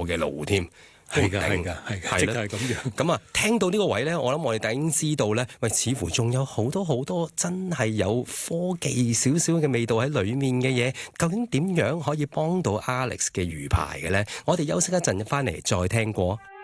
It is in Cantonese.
嘅路添。 係㗎，即係咁樣。 咁啊，聽到呢個位咧，我諗我哋已經知道咧，喂，似乎仲有好多真係有科技少少嘅味道喺裡面嘅嘢，究竟點樣可以幫到 Alex 嘅魚排嘅咧？我哋休息一陣，翻嚟再聽過。